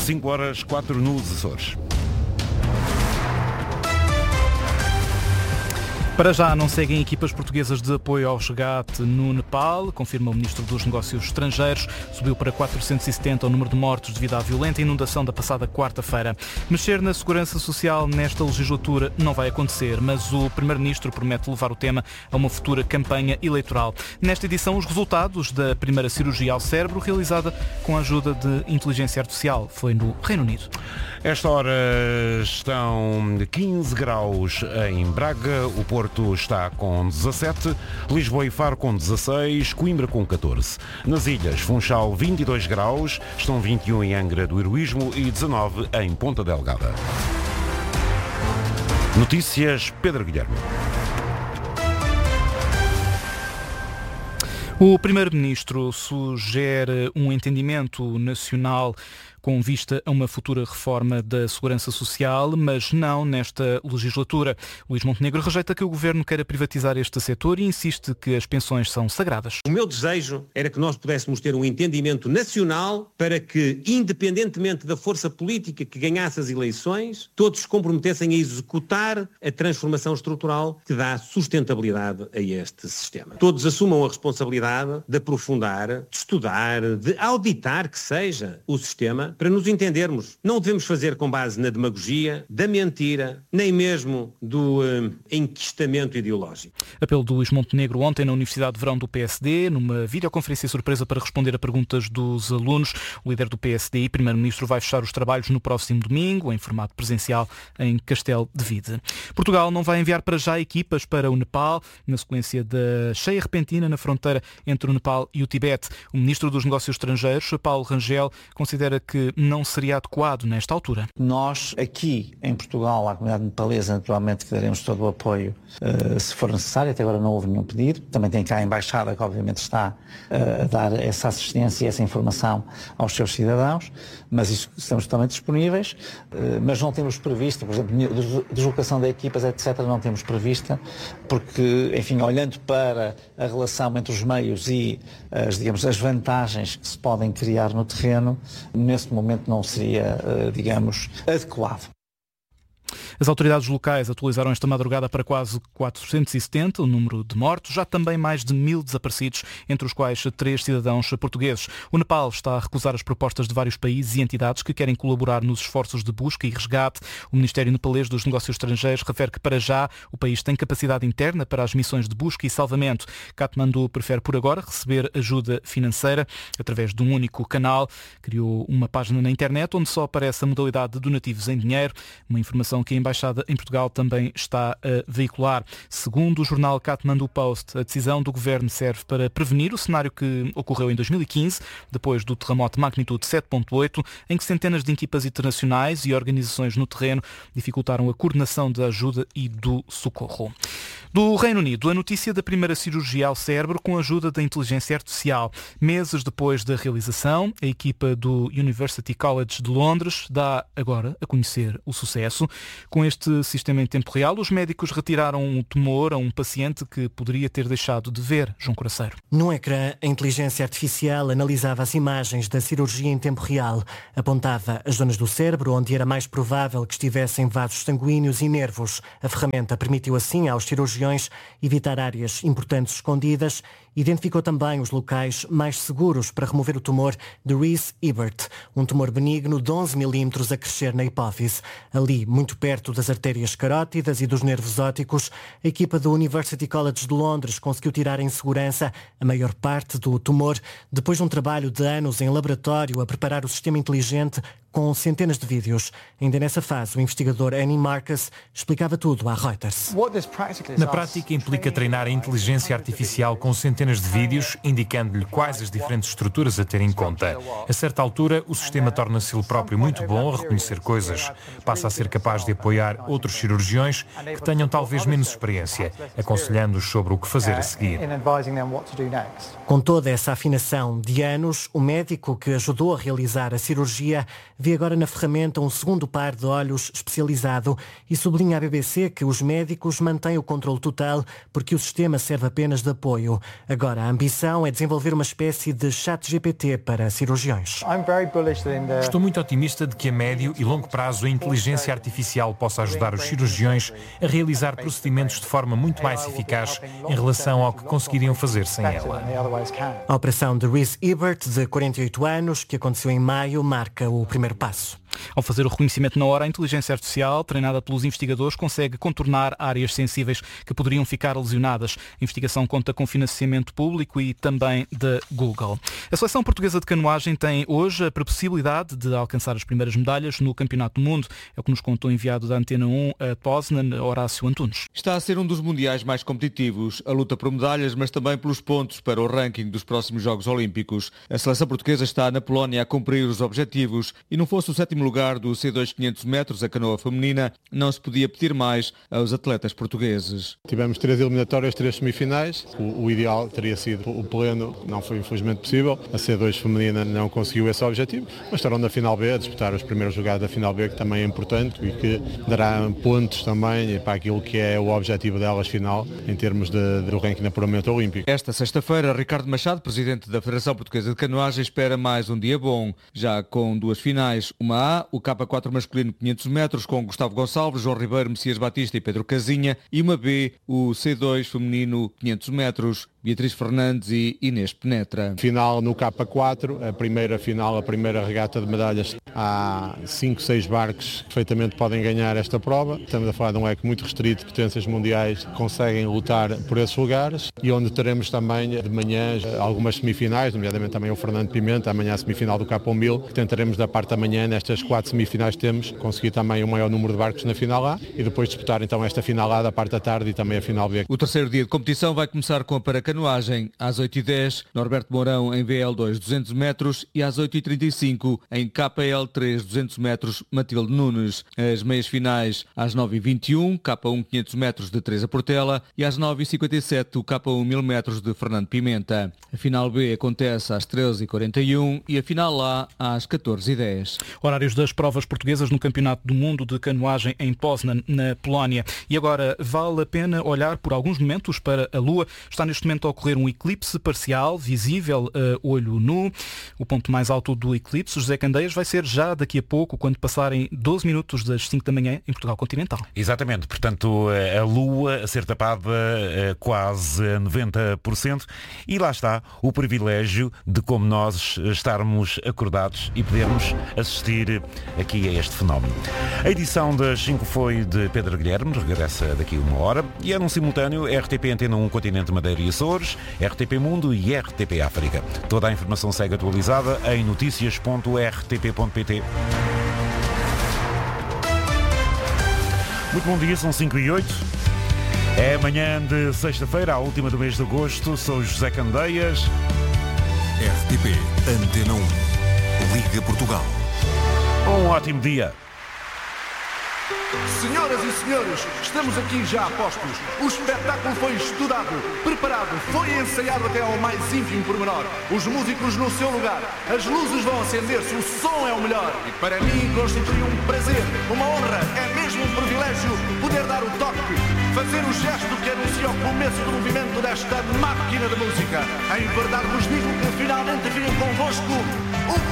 5h04 nos Açores. Para já não seguem equipas portuguesas de apoio ao resgate no Nepal, confirma o Ministro dos Negócios Estrangeiros. Subiu para 470 o número de mortos devido à violenta inundação da passada quarta-feira. Mexer na segurança social nesta legislatura não vai acontecer, mas o Primeiro-Ministro promete levar o tema a uma futura campanha eleitoral. Nesta edição, os resultados da primeira cirurgia ao cérebro realizada com a ajuda de inteligência artificial. Foi no Reino Unido. Esta hora estão 15 graus em Braga, o Porto está com 17, Lisboa e Faro com 16, Coimbra com 14. Nas ilhas, Funchal 22 graus, estão 21 em Angra do Heroísmo e 19 em Ponta Delgada. Notícias, Pedro Guilherme. O Primeiro-Ministro sugere um entendimento nacional com vista a uma futura reforma da Segurança Social, mas não nesta legislatura. Luís Montenegro rejeita que o Governo queira privatizar este setor e insiste que as pensões são sagradas. O meu desejo era que nós pudéssemos ter um entendimento nacional para que, independentemente da força política que ganhasse as eleições, todos se comprometessem a executar a transformação estrutural que dá sustentabilidade a este sistema. Todos assumam a responsabilidade de aprofundar, de estudar, de auditar, que seja, o sistema, para nos entendermos. Não devemos fazer com base na demagogia, da mentira, nem mesmo do enquistamento ideológico. Apelo de Luís Montenegro ontem na Universidade de Verão do PSD, numa videoconferência surpresa para responder a perguntas dos alunos. O líder do PSD e Primeiro-Ministro vai fechar os trabalhos no próximo domingo, em formato presencial, em Castelo de Vide. Portugal não vai enviar para já equipas para o Nepal, na sequência da cheia repentina na fronteira entre o Nepal e o Tibete. O Ministro dos Negócios Estrangeiros, Paulo Rangel, considera que não seria adequado nesta altura. Nós, aqui em Portugal, à comunidade nepalesa, naturalmente que daremos todo o apoio se for necessário. Até agora não houve nenhum pedido. Também tem cá a Embaixada, que obviamente está a dar essa assistência e essa informação aos seus cidadãos, mas isso estamos totalmente disponíveis, mas não temos previsto, por exemplo, deslocação de equipas, etc., não temos prevista, porque, enfim, olhando para a relação entre os meios e as vantagens que se podem criar no terreno, nesse momento não seria, adequado. As autoridades locais atualizaram esta madrugada para quase 470 o número de mortos, já também mais de 1000 desaparecidos, entre os quais 3 cidadãos portugueses. O Nepal está a recusar as propostas de vários países e entidades que querem colaborar nos esforços de busca e resgate. O Ministério Nepalês dos Negócios Estrangeiros refere que para já o país tem capacidade interna para as missões de busca e salvamento. Katmandu prefere por agora receber ajuda financeira através de um único canal. Criou uma página na internet onde só aparece a modalidade de donativos em dinheiro, uma informação que a Embaixada em Portugal também está a veicular. Segundo o jornal Kathmandu Post, a decisão do Governo serve para prevenir o cenário que ocorreu em 2015, depois do terremoto de magnitude 7.8, em que centenas de equipas internacionais e organizações no terreno dificultaram a coordenação da ajuda e do socorro. Do Reino Unido, a notícia da primeira cirurgia ao cérebro com a ajuda da inteligência artificial. Meses depois da realização, a equipa do University College de Londres dá agora a conhecer o sucesso. Com este sistema em tempo real, os médicos retiraram o tumor a um paciente que poderia ter deixado de ver. João Coraceiro. No ecrã, a inteligência artificial analisava as imagens da cirurgia em tempo real. Apontava as zonas do cérebro onde era mais provável que estivessem vasos sanguíneos e nervos. A ferramenta permitiu assim aos cirurgiões evitar áreas importantes escondidas. Identificou também os locais mais seguros para remover o tumor de Rees-Ebert, um tumor benigno de 11 milímetros a crescer na hipófise. Ali, muito perto das artérias carótidas e dos nervos ópticos, a equipa do University College de Londres conseguiu tirar em segurança a maior parte do tumor, depois de um trabalho de anos em laboratório a preparar o sistema inteligente com centenas de vídeos. Ainda nessa fase, o investigador Annie Marcus explicava tudo à Reuters. Na prática, implica treinar a inteligência artificial com centenas de vídeos, indicando-lhe quais as diferentes estruturas a ter em conta. A certa altura, o sistema torna-se ele próprio muito bom a reconhecer coisas. Passa a ser capaz de apoiar outros cirurgiões que tenham talvez menos experiência, aconselhando-os sobre o que fazer a seguir. Com toda essa afinação de anos, o médico que ajudou a realizar a cirurgia vê agora na ferramenta um segundo par de olhos especializado e sublinha à BBC que os médicos mantêm o controle total porque o sistema serve apenas de apoio. Agora a ambição é desenvolver uma espécie de ChatGPT para cirurgiões. Estou muito otimista de que a médio e longo prazo a inteligência artificial possa ajudar os cirurgiões a realizar procedimentos de forma muito mais eficaz em relação ao que conseguiriam fazer sem ela. A operação de Rhys Ebert, de 48 anos, que aconteceu em maio, marca o primeiro passo. Ao fazer o reconhecimento na hora, a inteligência artificial, treinada pelos investigadores, consegue contornar áreas sensíveis que poderiam ficar lesionadas. A investigação conta com financiamento público e também da Google. A seleção portuguesa de canoagem tem hoje a possibilidade de alcançar as primeiras medalhas no Campeonato do Mundo. É o que nos contou o enviado da Antena 1 a Poznan, Horácio Antunes. Está a ser um dos mundiais mais competitivos. A luta por medalhas, mas também pelos pontos para o ranking dos próximos Jogos Olímpicos. A seleção portuguesa está na Polónia a cumprir os objetivos e não fosse o 7º lugar do C2 500 metros, a canoa feminina, não se podia pedir mais aos atletas portugueses. Tivemos 3 eliminatórias, 3 semifinais. O ideal teria sido o pleno, não foi infelizmente possível. A C2 feminina não conseguiu esse objetivo, mas estarão na final B a disputar os primeiros lugares da final B, que também é importante e que dará pontos também para aquilo que é o objetivo delas final em termos do ranking de apuramento olímpico. Esta sexta-feira, Ricardo Machado, presidente da Federação Portuguesa de Canoagem, espera mais um dia bom, já com 2 finais, uma A, o K4 masculino 500 metros com Gustavo Gonçalves, João Ribeiro, Messias Batista e Pedro Casinha, e uma B, o C2 feminino 500 metros, Beatriz Fernandes e Inês Penetra. Final no K4, a primeira regata de medalhas. Há 5, 6 barcos que perfeitamente podem ganhar esta prova. Estamos a falar de um leque muito restrito, potências mundiais que conseguem lutar por esses lugares e onde teremos também de manhã algumas semifinais, nomeadamente também o Fernando Pimenta, amanhã a semifinal do K1000, que tentaremos da parte da manhã, nestas 4 semifinais que temos, conseguir também o maior número de barcos na final A e depois disputar então esta final A da parte da tarde e também a final B. O terceiro dia de competição vai começar com a paracanoagem às 8h10, Norberto Mourão em VL2 200 metros e às 8h35 em KL3 200 metros, Matilde Nunes. As meias finais às 9h21, K1 500 metros de Teresa Portela e às 9h57 o K1 1000 metros de Fernando Pimenta. A final B acontece às 13h41 e a final A às 14h10. Horários das provas portuguesas no Campeonato do Mundo de Canoagem em Poznan, na Polónia. E agora vale a pena olhar por alguns momentos para a Lua. Está neste momento a ocorrer um eclipse parcial, visível a olho nu. O ponto mais alto do eclipse, José Candeias, vai ser já daqui a pouco, quando passarem 12 minutos das 5 da manhã em Portugal continental. Exatamente, portanto a Lua a ser tapada quase a 90% e lá está o privilégio de, como nós, estarmos acordados e podermos assistir aqui a este fenómeno. A edição das 5 foi de Pedro Guilherme, regressa daqui a 1 hora e é num simultâneo RTP Antena 1 Continente Madeira e Açores, RTP Mundo e RTP África. Toda a informação segue atualizada em noticias.rtp.pt. Muito bom dia, são 5h08. É manhã de sexta-feira, a última do mês de agosto. Sou José Candeias. RTP Antena 1, Liga Portugal. Um ótimo dia. Senhoras e senhores, estamos aqui já a postos. O espetáculo foi estudado, preparado, foi ensaiado até ao mais ínfimo pormenor. Os músicos no seu lugar, as luzes vão acender-se, o som é o melhor. E para mim constitui um prazer, uma honra, é mesmo um privilégio poder dar o toque, fazer o gesto que anuncia o começo do movimento desta máquina de música. Em verdade vos digo que finalmente vim convosco